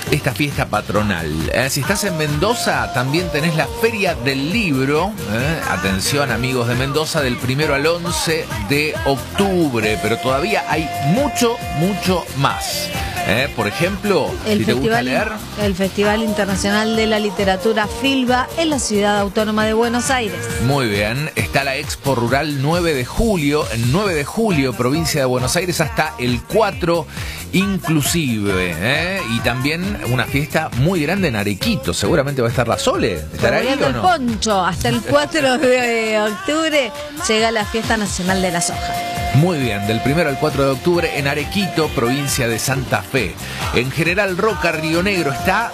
esta fiesta patronal. Si estás en Mendoza, también tenés la Feria del Libro. Atención, amigos de Mendoza, del 1 al 11 de octubre. Pero todavía hay mucho más. Por ejemplo, si te gusta leer, el Festival Internacional de la Literatura Filba en la Ciudad Autónoma de Buenos Aires. Muy bien, está la Expo Rural 9 de julio, en 9 de julio, provincia de Buenos Aires, hasta el 4 inclusive. Y también una fiesta muy grande en Arequito, seguramente va a estar la Sole. ¿Estará ahí o no? El Poncho, hasta el 4 de octubre llega la Fiesta Nacional de la Soja. Muy bien, del 1 al 4 de octubre en Arequito, provincia de Santa Fe. En General Roca, Río Negro, está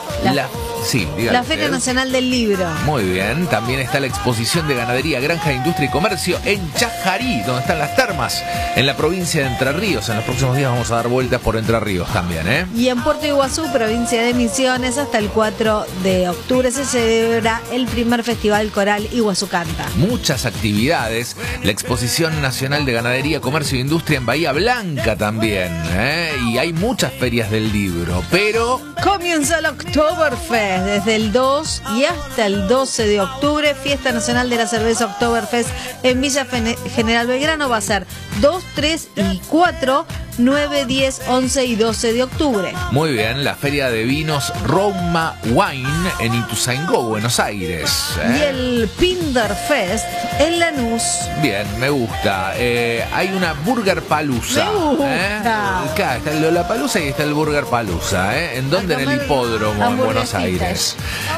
la Feria Nacional del Libro. Muy bien, también está la exposición de ganadería, granja, industria y comercio en Chajarí, donde están las termas, en la provincia de Entre Ríos. En los próximos días vamos a dar vueltas por Entre Ríos también, Y en Puerto Iguazú, provincia de Misiones, hasta el 4 de octubre se celebra el primer Festival Coral Iguazú Canta. Muchas actividades, la exposición nacional de ganadería, comercio e industria en Bahía Blanca también, y hay muchas ferias del libro, pero comienza el Oktoberfest desde el 2 y hasta el 12 de octubre, Fiesta Nacional de la Cerveza Oktoberfest en Villa General Belgrano. Va a ser 2, 3 y 4, 9, 10, 11 y 12 de octubre. Muy bien, la Feria de Vinos Roma Wine en Ituzaingó, Buenos Aires. Y el Pinderfest en Lanús. Bien, me gusta. Hay una Burger Palooza. Me gusta. Acá está el Lollapalooza y está el Burger Palooza. ¿En dónde? En el hipódromo en Buenos Aires.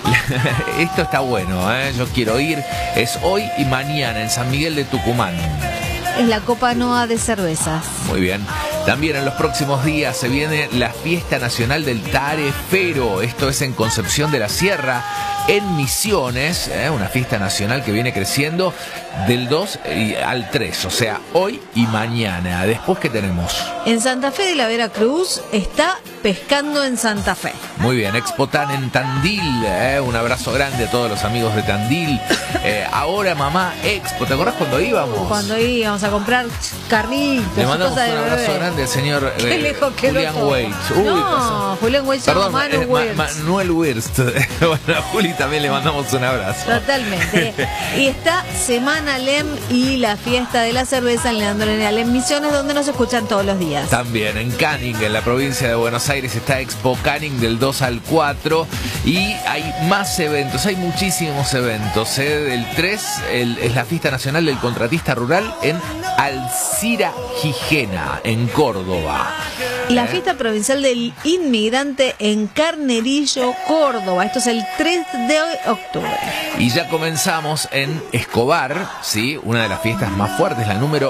Esto está bueno, yo quiero ir. Es hoy y mañana en San Miguel de Tucumán. Es la Copa Noa de cervezas. Muy bien. También en los próximos días se viene la Fiesta Nacional del Tarefero. Esto es en Concepción de la Sierra, en Misiones, una fiesta nacional que viene creciendo del 2 al 3, o sea, hoy y mañana. Después, ¿qué tenemos? En Santa Fe de la Veracruz está Pescando en Santa Fe. Muy bien, Expotan en Tandil, un abrazo grande a todos los amigos de Tandil. Ahora Mamá Expo, ¿te acordás cuando íbamos? Cuando íbamos a comprar carritos. Le mandamos un abrazo grande al señor Julián Waits. Julián Waits. Perdón, Manuel Wirst. Bueno, a Juli también le mandamos un abrazo. Totalmente. Y está Semana Lem y la fiesta de la cerveza en Leandro Leal en Misiones, donde nos escuchan todos los días. También en Canning, en la provincia de Buenos Aires, está Expo Canning del 2 al 4 y hay más eventos, hay muchísimos eventos. El 3 es la fiesta nacional del contratista rural en Alcira Gijena, en Córdoba. La fiesta provincial del inmigrante en Carnerillo, Córdoba. Esto es el 3 de octubre. Y ya comenzamos en Escobar, ¿sí? Una de las fiestas más fuertes, la número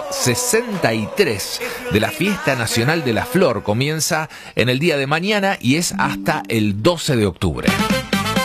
63 de la Fiesta Nacional de la Flor. Comienza en el día de mañana y es hasta el 12 de octubre.